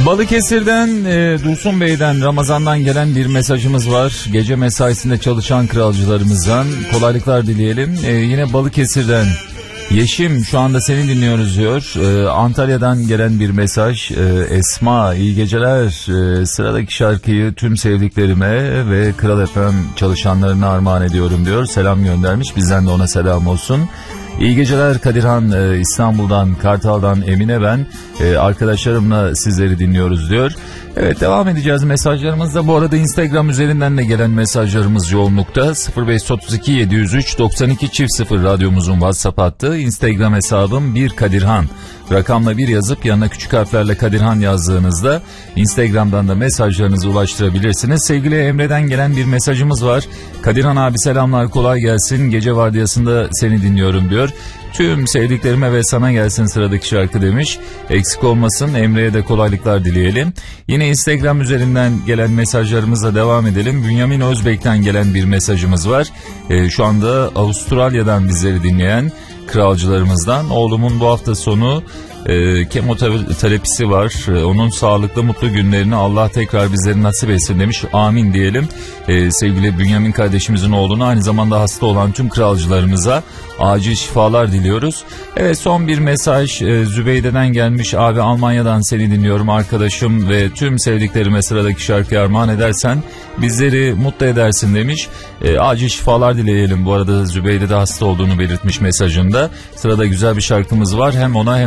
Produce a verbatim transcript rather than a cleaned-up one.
Balıkesir'den e, Dursun Bey'den Ramazan'dan gelen bir mesajımız var. Gece mesaisinde çalışan kralcılarımızdan kolaylıklar dileyelim. E, yine Balıkesir'den Yeşim, şu anda seni dinliyoruz diyor. E, Antalya'dan gelen bir mesaj. E, Esma, iyi geceler. E, sıradaki şarkıyı tüm sevdiklerime ve Kral F M çalışanlarına armağan ediyorum diyor. Selam göndermiş. Bizden de ona selam olsun. İyi geceler Kadirhan, e, İstanbul'dan, Kartal'dan Emine ben. E, arkadaşlarımla sizleri dinliyoruz diyor. Evet, devam edeceğiz mesajlarımızda. Bu arada Instagram üzerinden de gelen mesajlarımız yoğunlukta. sıfır beş otuz iki yedi yüz üç doksan iki çift sıfır radyomuzun WhatsApp hattı. Instagram hesabım bir Kadirhan. Rakamla bir yazıp yanına küçük harflerle Kadirhan yazdığınızda Instagram'dan da mesajlarınızı ulaştırabilirsiniz. Sevgili Emre'den gelen bir mesajımız var. Kadirhan abi selamlar, kolay gelsin. Gece vardiyasında seni dinliyorum diyor. Tüm sevdiklerime ve sana gelsin sıradaki şarkı demiş. Eksik olmasın, Emre'ye de kolaylıklar dileyelim. Yine Instagram üzerinden gelen mesajlarımızla devam edelim. Bünyamin Özbek'ten gelen bir mesajımız var. Ee, şu anda Avustralya'dan bizleri dinleyen kralcılarımızdan. Oğlumun bu hafta sonu e, kemoterapisi var. E, onun sağlıklı mutlu günlerini Allah tekrar bizlere nasip etsin demiş. Amin diyelim. E, sevgili Bünyamin kardeşimizin oğluna, aynı zamanda hasta olan tüm kralcılarımıza acil şifalar diliyoruz. Evet, son bir mesaj e, Zübeyde'den gelmiş. Abi Almanya'dan seni dinliyorum arkadaşım ve tüm sevdiklerime sıradaki şarkıyı armağan edersen bizleri mutlu edersin demiş. E, acil şifalar dileyelim. Bu arada Zübeyde de hasta olduğunu belirtmiş mesajında. Sırada güzel bir şarkımız var. Hem ona hem